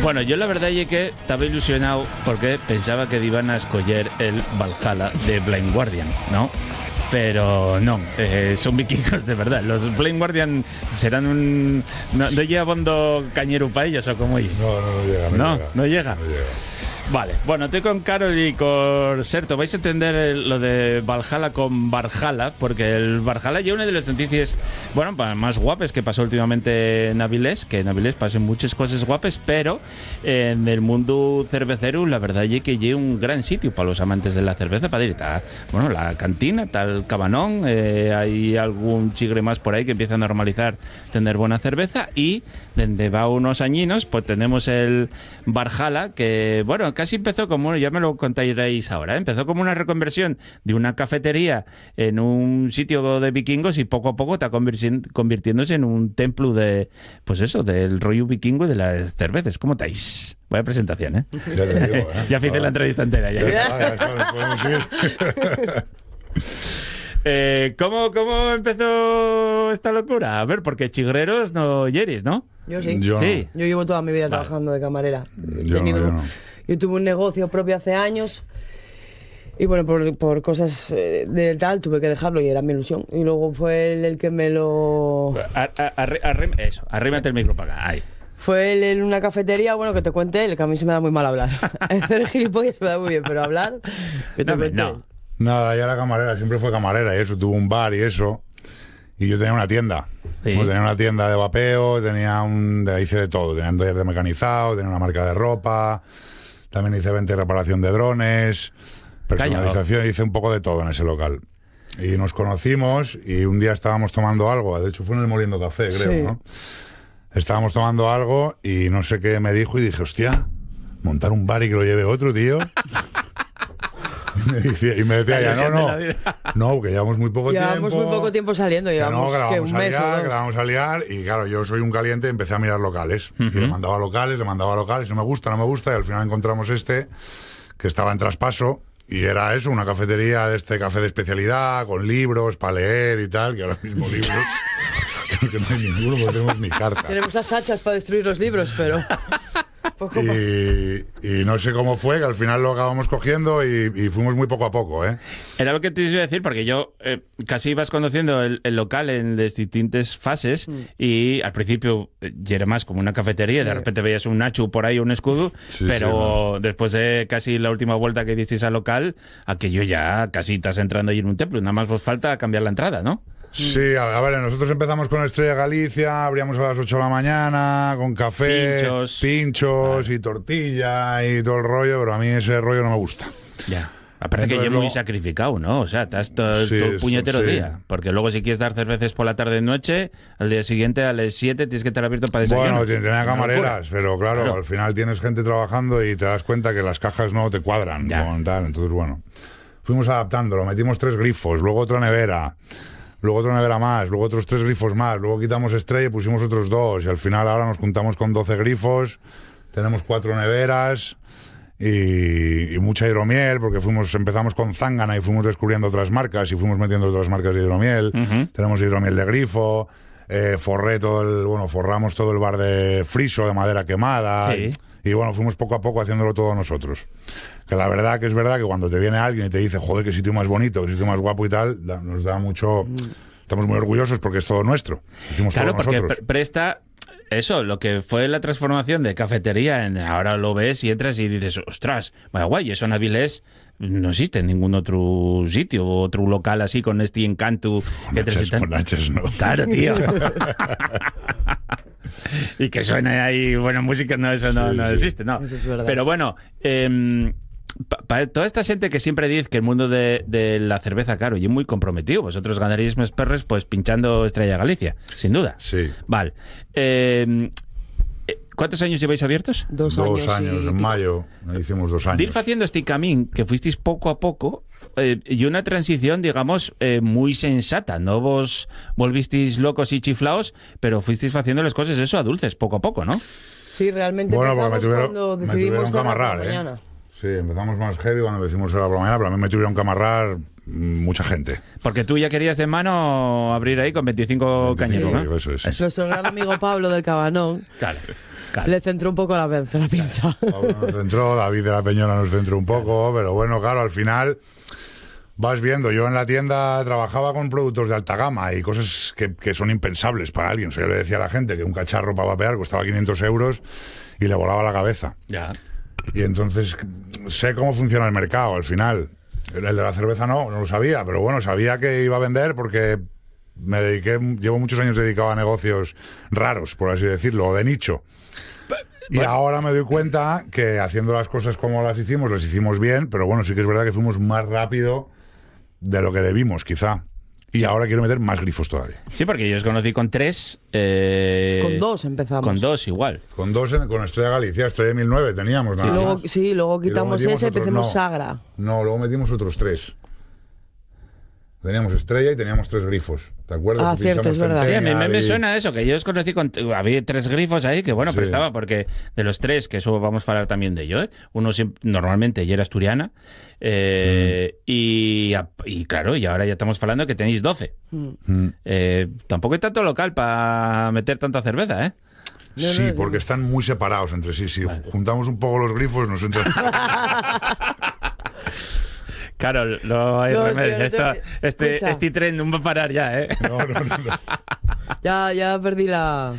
Bueno, yo la verdad es que estaba ilusionado porque pensaba que iban a escoger el Valhalla de Blind Guardian, ¿no? Pero no, son vikingos de verdad. Los Blind Guardian serán un... ¿No llega Bondo Cañero para ellos o cómo es? No llega. Vale, bueno, estoy con Carol y con Serto. Vais a entender lo de Valhalla con Valhalla, porque el Valhalla ya una de las noticias, bueno, más guapas que pasó últimamente en Avilés, que en Avilés pasan muchas cosas guapas, pero en el mundo cervecero la verdad es que es un gran sitio para los amantes de la cerveza, para ir. Está, bueno, la cantina, tal Cabanón, hay algún chigre más por ahí que empieza a normalizar tener buena cerveza, y desde va unos añinos pues tenemos el Valhalla, que bueno, casi empezó como, ya me lo contaréis ahora, empezó como una reconversión de una cafetería en un sitio de vikingos, y poco a poco está convirtiéndose en un templo de, pues eso, del rollo vikingo y de las cervezas. ¿Cómo estáis? Buena presentación, ¿eh? Ya te digo, ¿eh? Ya hice la entrevista entera. Ya podemos ir. ¿Cómo empezó esta locura? A ver, porque chigreros no yeris, ¿no? Yo sí. Yo Yo llevo toda mi vida trabajando de camarera. Yo tuve un negocio propio hace años y bueno, por cosas de tal tuve que dejarlo y era mi ilusión. Y luego fue él el que me lo... Arrímate el micro para acá. Ahí. Fue él en una cafetería, bueno, que te cuente él, que a mí se me da muy mal hablar. Hacer gilipollas me da muy bien, pero hablar... Que te cuente él. Nada, ella era camarera, siempre fue camarera y eso, tuvo un bar y eso. Y yo tenía una tienda. Sí. Pues tenía una tienda de vapeo, hice de todo. Tenía un taller de mecanizado, tenía una marca de ropa, también hice venta y reparación de drones, personalización, hice un poco de todo en ese local. Y nos conocimos y un día estábamos tomando algo, de hecho fue en el Moliendo Café, creo, Sí. ¿no? Estábamos tomando algo y no sé qué me dijo y dije, hostia, montar un bar y que lo lleve otro, tío. Y me decía ya, no, que llevamos muy poco tiempo. Llevamos muy poco tiempo saliendo, llevamos que la que vamos un a mes liar, o dos. que la vamos a liar. Y claro, yo soy un caliente, empecé a mirar locales. Y le mandaba locales, no me gusta, y al final encontramos este, que estaba en traspaso. Y era eso, una cafetería de este café de especialidad, con libros para leer y tal, que ahora mismo libros... creo que no hay ninguno, porque tenemos ni carta. Tenemos las hachas para destruir los libros, pero... poco más. Y no sé cómo fue, que al final lo acabamos cogiendo y fuimos muy poco a poco, ¿eh? Era lo que te iba a decir, porque yo casi ibas conociendo el local en distintas fases y al principio ya era más como una cafetería, Sí. de repente veías un nacho por ahí, un escudo, Sí, pero después de casi la última vuelta que disteis al local, aquello ya casi estás entrando ahí en un templo, nada más os falta cambiar la entrada, ¿no? Sí, a ver, nosotros empezamos con Estrella Galicia, abríamos a las 8 de la mañana, con café, pinchos y tortilla y todo el rollo, pero a mí ese rollo no me gusta. Ya. Aparte que Entonces, yo muy luego... sacrificado, ¿no? O sea, estás todo el puñetero sí. día. Porque luego si quieres dar cervezas por la tarde y noche, al día siguiente a las 7 tienes que estar abierto para desayunar. Bueno, tenía camareras, pero claro, al final tienes gente trabajando y te das cuenta que las cajas no te cuadran con tal. Entonces, bueno, fuimos adaptándolo, metimos 3 grifos, luego otra nevera, luego otra nevera más, luego otros 3 grifos más, luego quitamos Estrella y pusimos otros 2, y al final ahora nos juntamos con 12 grifos, tenemos 4 neveras y mucha hidromiel, porque empezamos con Zángana y fuimos descubriendo otras marcas y fuimos metiendo otras marcas de hidromiel. Tenemos hidromiel de grifo, forramos todo el bar de friso de madera quemada. Sí. Y bueno, fuimos poco a poco haciéndolo todo nosotros. Que la verdad que es verdad que cuando te viene alguien y te dice, joder, qué sitio más bonito, qué sitio más guapo y tal, nos da mucho... Estamos muy orgullosos porque es todo nuestro. Hicimos Claro, todo porque nosotros. presta... Eso, lo que fue la transformación de cafetería, ahora lo ves y entras y dices, ostras, vaya guay, eso en Avilés no existe en ningún otro sitio, otro local así con este encanto. Con nachas, no. Claro, tío. Y que suena ahí buena música, no, eso no, no existe, no. Eso es verdad. Pero bueno, para toda esta gente que siempre dice que el mundo de la cerveza, claro, y es muy comprometido, vosotros ganaréis más perres pues pinchando Estrella Galicia, sin duda. Sí. Vale. ¿Cuántos años lleváis abiertos? 2 2 años. años, y en mayo hicimos 2 años. De ir haciendo este camino que fuisteis poco a poco y una transición, digamos, muy sensata. No vos volvisteis locos y chiflaos, pero fuisteis haciendo las cosas eso a dulces, poco a poco, ¿no? Sí, realmente Bueno, porque empezamos cuando me decidimos tuvieron que cerrar por la amarrar, mañana. Sí, empezamos más heavy cuando decimos cerrar por la mañana, pero a mí me tuvieron que amarrar mucha gente. Porque tú ya querías de mano abrir ahí con 25 cañeros, ¿no? Eso es. Nuestro gran amigo Pablo del Cabanón le centró un poco la pinza. Pablo nos centró, David de la Peñola nos centró un poco, pero bueno, claro, al final vas viendo. Yo en la tienda trabajaba con productos de alta gama y cosas que son impensables para alguien. O sea, yo le decía a la gente que un cacharro para vapear costaba 500 euros y le volaba la cabeza. Ya. Y entonces sé cómo funciona el mercado al final. El de la cerveza no lo sabía, pero bueno, sabía que iba a vender porque llevo muchos años dedicado a negocios raros, por así decirlo, o de nicho. Y ahora me doy cuenta que haciendo las cosas como las hicimos bien, pero bueno, sí que es verdad que fuimos más rápido de lo que debimos, quizá. Y ahora quiero meter más grifos todavía. Sí, porque yo os conocí con 3. Con 2 empezamos. Con 2 igual. Con 2 con Estrella Galicia, Estrella 1009 teníamos nada luego, más. Sí, luego quitamos ese y empecemos Sagra. No, luego metimos otros 3. Teníamos Estrella y teníamos 3 grifos. ¿Te acuerdas? Ah, cierto, es verdad. Sí, a mí me suena eso, que yo os conocí con... Había 3 grifos ahí que, bueno, Sí. prestaba, porque de los 3, que eso vamos a hablar también de ello, ¿eh? Uno normalmente ya era asturiana, y claro, y ahora ya estamos hablando que tenéis 12. Tampoco hay tanto local para meter tanta cerveza, ¿eh? Sí, porque están muy separados entre sí. Si juntamos un poco los grifos, nos entra... Claro, no hay remedio. Escucha. Este tren no va a parar ya, ¿eh? No. Ya perdí la...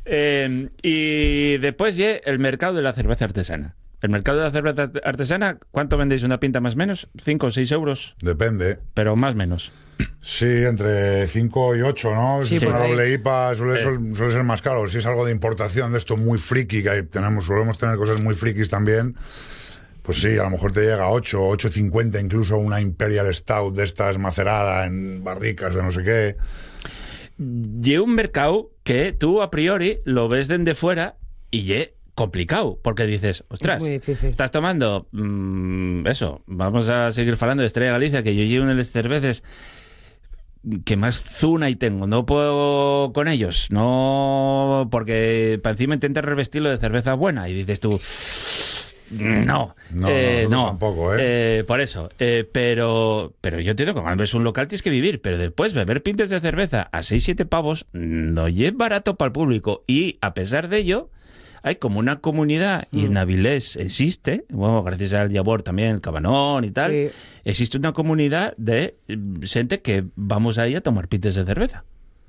Y después el mercado de la cerveza artesana. El mercado de la cerveza artesana, ¿cuánto vendéis una pinta más o menos? ¿5 o 6 euros? Depende. Pero más o menos. Sí, entre 5 y 8, ¿no? Si es una doble IPA suele ser más caro. Si es algo de importación de esto muy friki, que solemos tener cosas muy frikis también, pues sí, a lo mejor te llega a 8,50 incluso una Imperial Stout de estas macerada en barricas de no sé qué. Y un mercado que tú a priori lo ves desde fuera y es complicado, porque dices, ostras, muy difícil. Estás tomando eso, vamos a seguir hablando de Estrella Galicia, que yo llevo una de las cervezas que más zuna y tengo, no puedo con ellos, no, porque para encima intentas revestirlo de cerveza buena y dices tú, no, tampoco, por eso, pero yo entiendo que cuando ves un local tienes que vivir, pero después beber pintes de cerveza a 6-7 pavos no es barato para el público, y a pesar de ello hay como una comunidad, y en Avilés existe, bueno, gracias al Yabor también, el Cabanón y tal, existe una comunidad de gente que vamos ahí a tomar pintes de cerveza.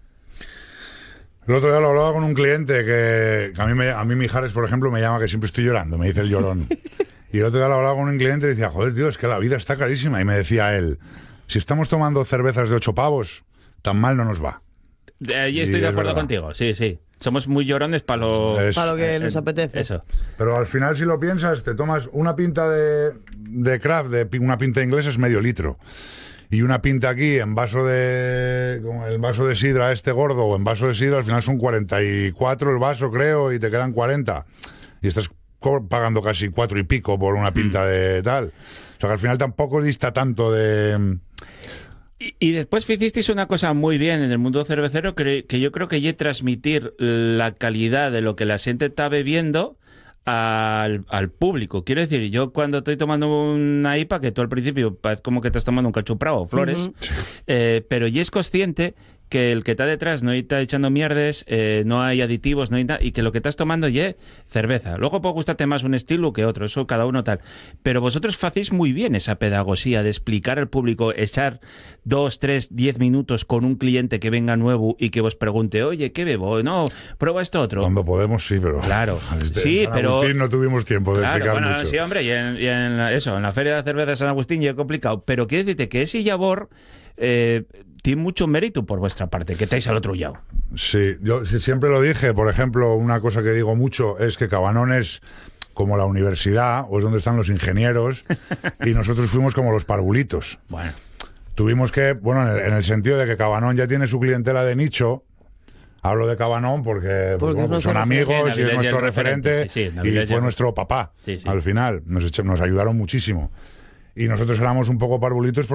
El otro día lo hablaba con un cliente que a mí Mijares, por ejemplo, me llama que siempre estoy llorando, me dice el llorón. Y el otro día lo hablaba con un cliente y decía, joder, tío, es que la vida está carísima. Y me decía él, si estamos tomando cervezas de 8 pavos, tan mal no nos va. Ahí estoy de acuerdo contigo, sí. Somos muy llorones para lo que nos apetece. Eso. Pero al final, si lo piensas, te tomas una pinta de craft, una pinta inglesa es medio litro. Y una pinta aquí en vaso como el vaso de sidra este gordo, o en vaso de sidra, al final son 44 el vaso, creo, y te quedan 40. Y estás pagando casi 4 y pico por una pinta de tal. O sea que al final tampoco dista tanto de... Y después hicisteis una cosa muy bien en el mundo cervecero, que yo creo que es transmitir la calidad de lo que la gente está bebiendo al público. Quiero decir, yo cuando estoy tomando una IPA, que tú al principio parece como que estás tomando un cachuprao o flores, pero ya es consciente que el que está detrás no está echando mierdes, no hay aditivos, no hay nada, y que lo que estás tomando es cerveza. Luego puede gustarte más un estilo que otro, eso cada uno tal. Pero vosotros hacéis muy bien esa pedagogía de explicar al público, echar 2, 3, 10 minutos con un cliente que venga nuevo y que vos pregunte, oye, ¿qué bebo? No, prueba esto otro. Cuando podemos, sí, pero... Claro, sí, en San Agustín no tuvimos tiempo de explicar mucho. Sí, hombre, y en la Feria de la Cerveza de San Agustín ya es complicado. Pero quiero decirte que ese Yabor... tiene mucho mérito por vuestra parte, que estáis al otro lado. Sí, yo siempre lo dije. Por ejemplo, una cosa que digo mucho es que Cabanón es como la universidad, o es donde están los ingenieros, y nosotros fuimos como los parvulitos. Bueno. Tuvimos que, bueno, en el sentido de que Cabanón ya tiene su clientela de nicho. Hablo de Cabanón porque pues son amigos y es nuestro referente, y fue nuestro papá. Al final nos ayudaron muchísimo. Y nosotros éramos un poco parvulitos